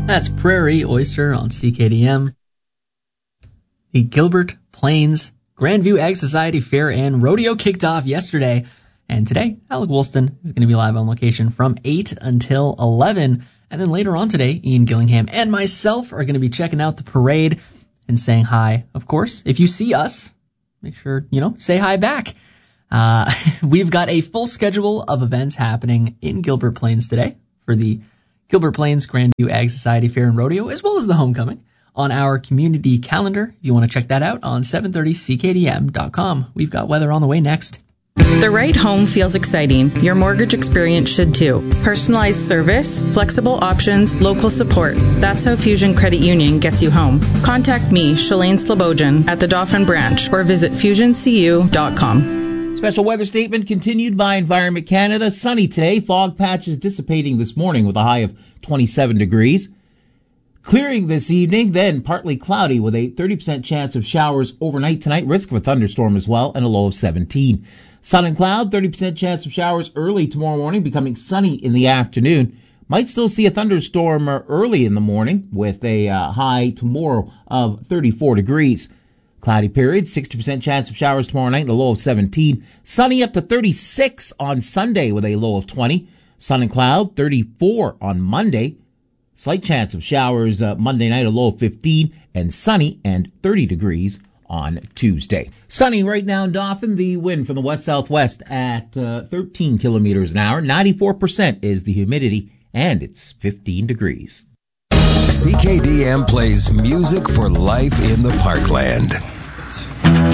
That's Prairie Oyster on CKDM. The Gilbert Plains Grandview Ag Society Fair and Rodeo kicked off yesterday. And today, Alec Woolston is going to be live on location from 8 until 11. And then later on today, Ian Gillingham and myself are going to be checking out the parade and saying hi. Of course, if you see us, make sure, say hi back. We've got a full schedule of events happening in Gilbert Plains today for the Gilbert Plains Grandview Ag Society Fair and Rodeo, as well as the homecoming, on our community calendar. If you want to check that out on 730ckdm.com. We've got weather on the way next. The right home feels exciting. Your mortgage experience should too. Personalized service, flexible options, local support. That's how Fusion Credit Union gets you home. Contact me, Shalane Slobodjan, at the Dauphin branch or visit FusionCU.com. Special weather statement continued by Environment Canada. Sunny today. Fog patches dissipating this morning with a high of 27 degrees. Clearing this evening, then partly cloudy with a 30% chance of showers overnight tonight. Risk of a thunderstorm as well, and a low of 17. Sun and cloud, 30% chance of showers early tomorrow morning, becoming sunny in the afternoon. Might still see a thunderstorm early in the morning with a high tomorrow of 34 degrees. Cloudy period, 60% chance of showers tomorrow night and a low of 17. Sunny up to 36 on Sunday with a low of 20. Sun and cloud, 34 on Monday. Slight chance of showers Monday night, a low of 15. And sunny and 30 degrees on Tuesday. Sunny right now in Dauphin. The wind from the west-southwest at 13 kilometers an hour. 94% is the humidity, and it's 15 degrees. CKDM plays music for life in the Parkland.